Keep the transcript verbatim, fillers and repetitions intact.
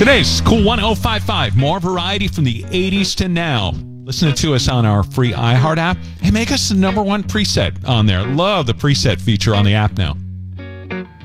Today's Cool one oh five five. More variety from the eighties to now. Listen to us on our free iHeart app and make us the number one preset on there. Love the preset feature on the app now.